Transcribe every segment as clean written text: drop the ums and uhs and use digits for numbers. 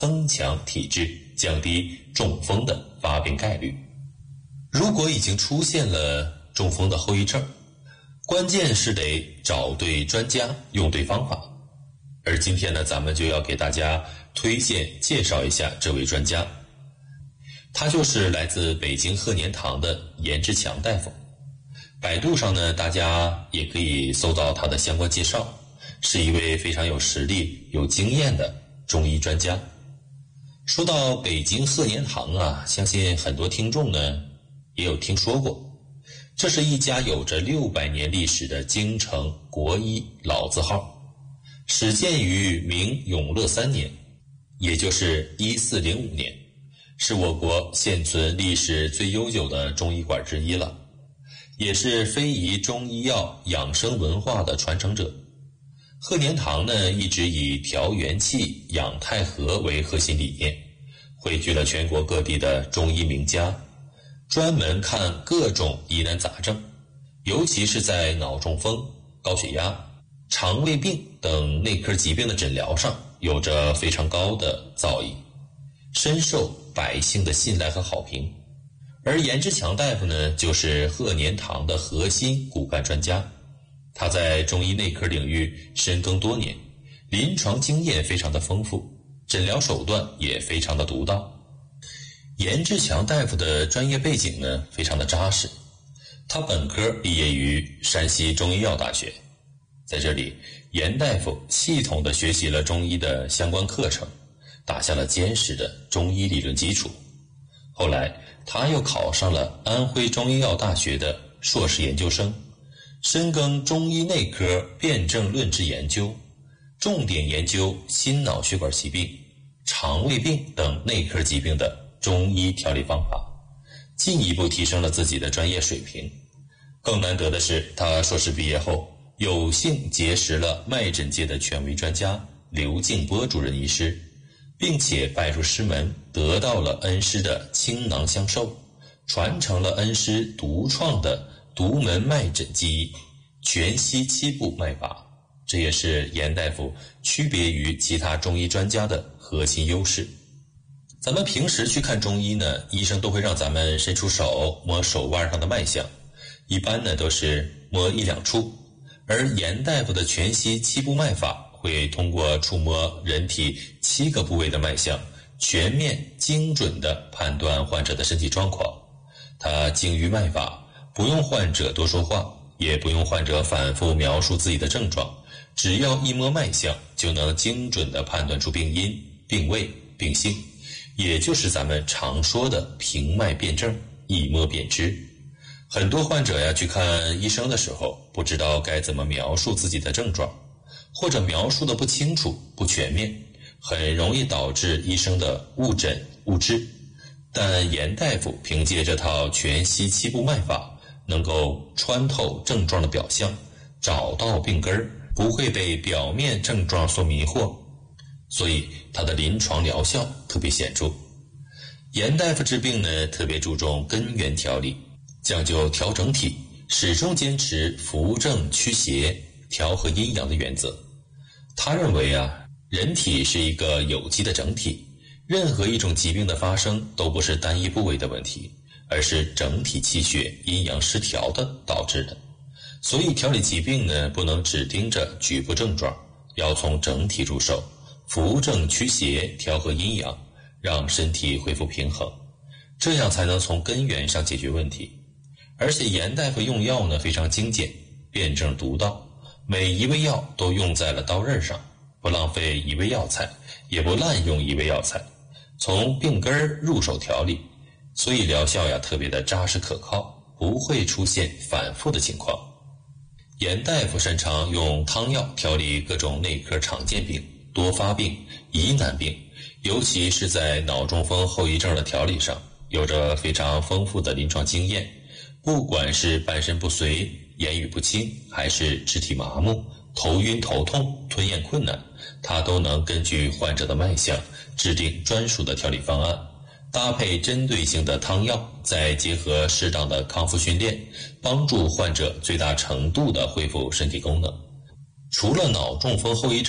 增强体质，降低中风的发病概率。如果已经出现了中风的后遗症，关键是得找对专家，用对方法。而今天呢，咱们就要给大家推荐介绍一下这位专家，他就是来自北京鹤年堂的严之强大夫。百度上呢，大家也可以搜到他的相关介绍，是一位非常有实力、有经验的中医专家。说到北京鹤年堂啊，相信很多听众呢也有听说过，这是一家有着600年历史的京城国医老字号，始建于明永乐3年，也就是1405年，是我国现存历史最悠久的中医馆之一了，也是非遗中医药养生文化的传承者。鹤年堂呢，一直以调元气、养太和为核心理念，汇聚了全国各地的中医名家，专门看各种疑难杂症，尤其是在脑中风、高血压、肠胃病等内科疾病的诊疗上有着非常高的造诣，深受百姓的信赖和好评。而严之强大夫呢，就是鹤年堂的核心骨干专家，他在中医内科领域深耕多年，临床经验非常的丰富，诊疗手段也非常的独到。严之强大夫的专业背景呢，非常的扎实。他本科毕业于山西中医药大学，在这里，严大夫系统地学习了中医的相关课程，打下了坚实的中医理论基础。后来，他又考上了安徽中医药大学的硕士研究生，深耕中医内科辨证论治研究，重点研究心脑血管疾病、肠胃病等内科疾病的中医调理方法，进一步提升了自己的专业水平。更难得的是，他硕士毕业后有幸结识了脉诊界的权威专家刘敬波主任医师，并且拜入师门，得到了恩师的倾囊相授，传承了恩师独创的独门脉诊技艺全息7步脉法，这也是严大夫区别于其他中医专家的核心优势。咱们平时去看中医呢，医生都会让咱们伸出手摸手腕上的脉象，一般呢都是摸1、2处，而严大夫的全息7步脉法会通过触摸人体7个部位的脉象，全面精准地判断患者的身体状况。他精于脉法，不用患者多说话，也不用患者反复描述自己的症状，只要一摸脉象，就能精准地判断出病因、病位、病性，也就是咱们常说的平脉辨证，一摸便知。很多患者呀，去看医生的时候，不知道该怎么描述自己的症状，或者描述的不清楚、不全面，很容易导致医生的误诊误治。但严大夫凭借这套全息7步脉法，能够穿透症状的表象，找到病根，不会被表面症状所迷惑，所以他的临床疗效特别显著。严大夫治病呢，特别注重根源调理，讲究调整体，始终坚持扶正祛邪、调和阴阳的原则。他认为啊，人体是一个有机的整体，任何一种疾病的发生都不是单一部位的问题，而是整体气血阴阳失调的导致的。所以调理疾病呢，不能只盯着局部症状，要从整体入手，扶正祛邪，调和阴阳，让身体恢复平衡，这样才能从根源上解决问题。而且严大夫用药呢，非常精简，辨证独到，每一味药都用在了刀刃上，不浪费一味药材，也不滥用一味药材，从病根入手调理，所以疗效呀特别的扎实可靠，不会出现反复的情况。严大夫擅长用汤药调理各种内科常见病、多发病、疑难病，尤其是在脑中风后遗症的调理上，有着非常丰富的临床经验。不管是半身不遂、言语不清，还是肢体麻木、头晕头痛、吞咽困难，他都能根据患者的脉象制定专属的调理方案，搭配针对性的汤药，再结合适当的康复训练，帮助患者最大程度地恢复身体功能。除了脑中风后遗症，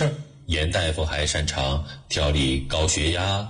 严大夫还擅长调理高血压、